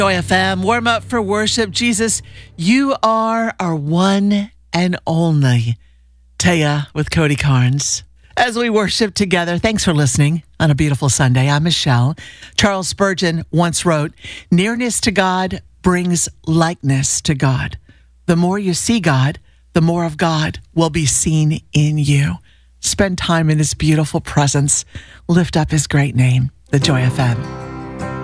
Joy FM, warm up for worship. Jesus, you are our one and only. Taya with Cody Carnes. As we worship together, thanks for listening on a beautiful Sunday. I'm Michelle. Charles Spurgeon once wrote, "Nearness to God brings likeness to God. The more you see God, the more of God will be seen in you." Spend time in his beautiful presence. Lift up his great name, the Joy FM.